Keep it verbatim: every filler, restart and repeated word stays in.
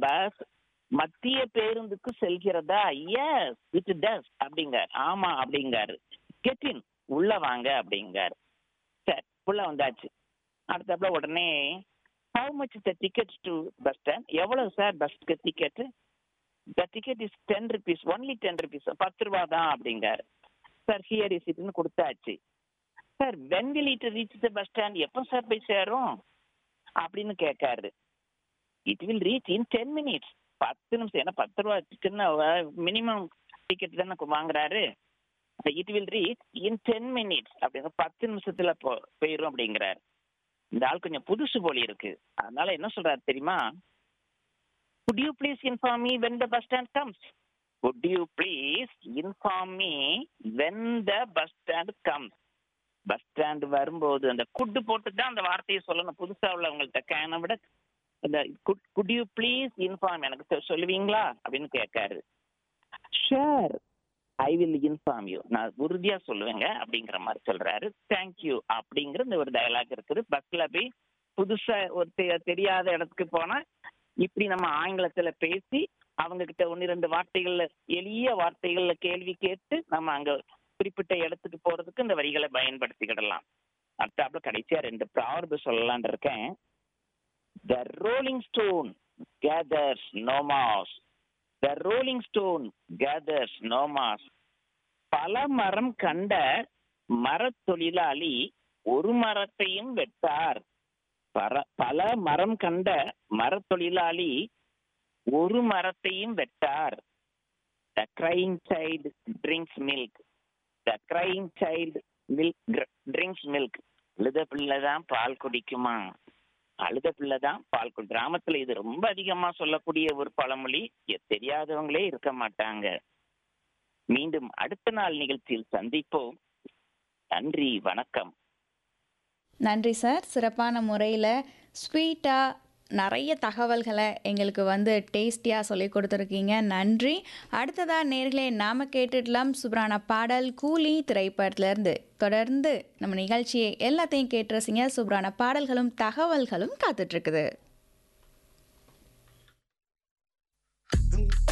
Bus மத்திய பேருந்துக்கு செல்கிறதா? S it does அப்படிங்கார். ஆமா அப்படிங்காரு. கெட் இன், உள்ள வாங்க அப்படிங்காரு. சரி, உள்ள வந்தாச்சு. அடுத்தப்ப உடனே how much the ticket to bus stand? எவ்வளவு sir பஸ்க்கு ticket? The ticket is ten rupees, only ten rupees, பத்து ரூபா தான் அப்படிங்காரு. சார் ஹியர் இஸ் இட்னு கொடுத்தாச்சு. Sir when will it reach the bus stand? எப்போ சார் போய் சேரும் அப்படின்னு கேட்காரு. It will reach in ten minutes. பத்து நிமிஷம், ஏன்னா பத்து ரூபா சின்ன மினிமம் டிக்கெட் தானே வாங்குறாரு. It will reach in ten minutes அப்படிங்க, பத்து நிமிஷத்துல போ போயிடும் அப்படிங்கிறாரு. இந்த ஆள் கொஞ்சம் புதுசு போலி இருக்கு. அதனால என்ன சொல்றாரு தெரியுமா? Could you please inform me when the bus stand comes? Could you please inform me when the bus stand comes? Bus stand வரும்போது அந்த குட்டு போட்டு தான் அந்த வார்த்தையை சொல்லணும். புதுசா உள்ளவங்கள்ட்ட கேனை விட இந்த குட் யூ ப்ளீஸ் இன்ஃபார்ம், எனக்கு சொல்லுவீங்களா அப்படின்னு கேட்காரு. Sure I will inform you, நான் உறுதியா சொல்லுவேங்க அப்படிங்கிற மாதிரி சொல்றாரு. தேங்க்யூ அப்படிங்கிற இந்த ஒரு டயலாக் இருக்குது. பஸ்ல போய் புதுசா ஒரு தெரியாத இடத்துக்கு போனா இப்படி நம்ம ஆங்கிலத்துல பேசி அவங்க கிட்ட ஒன்னு ரெண்டு வார்த்தைகள்ல, எளிய வார்த்தைகள்ல கேள்வி கேட்டு நம்ம அங்க குறிப்பிட்ட இடத்துக்கு போறதுக்கு இந்த வரிகளை பயன்படுத்திக்கிடலாம். அடுத்தாப்புல கடைசியா ரெண்டு ப்ராவர்பு சொல்லலான் இருக்கேன். The rolling stone gathers no moss. The rolling stone gathers no moss. பல மரம் கண்ட மரத்தொழிலாளி ஒரு மரத்தையும் வெட்டார். பல மரம் கண்ட மரத்தொழிலாளி ஒரு மரத்தையும் வெட்டார். The crying child drinks milk. The crying child milk drinks milk. அழுத பிள்ளைதான் பால் குடிக்குமா? அழுத பிள்ளைதான் பால் குடி. கிராமத்துல இது ரொம்ப அதிகமா சொல்லக்கூடிய ஒரு பழமொழி. தெரியாதவங்களே இருக்க மாட்டாங்க. மீண்டும் அடுத்த நாள் நிகழ்ச்சியில் சந்திப்போம். நன்றி, வணக்கம். நன்றி சார். சிறப்பான முறையில் ஸ்வீட்டாக நிறைய தகவல்களை எங்களுக்கு வந்து டேஸ்டியாக சொல்லி கொடுத்துருக்கீங்க. நன்றி. அடுத்ததாக நேர்களே நாம் கேட்டுடலாம் சூப்பரான பாடல் கூலி திரைப்படத்திலேருந்து. தொடர்ந்து நம்ம நிகழ்ச்சியை எல்லாத்தையும் கேட்டு ரசிங்க. சூப்பரான பாடல்களும் தகவல்களும் காத்துட்ருக்குது.